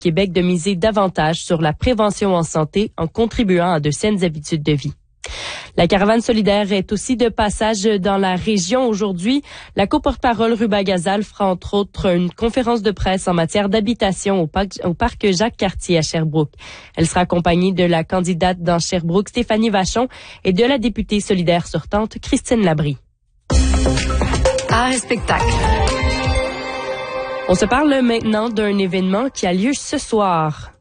Québec de miser davantage sur la prévention en santé en contribuant à de saines habitudes de vie. La caravane solidaire est aussi de passage dans la région aujourd'hui. La co-porte-parole Ruba Gazal fera entre autres une conférence de presse en matière d'habitation au parc Jacques-Cartier à Sherbrooke. Elle sera accompagnée de la candidate dans Sherbrooke Stéphanie Vachon et de la députée solidaire sortante Christine Labrie. Art et spectacle. On se parle maintenant d'un événement qui a lieu ce soir.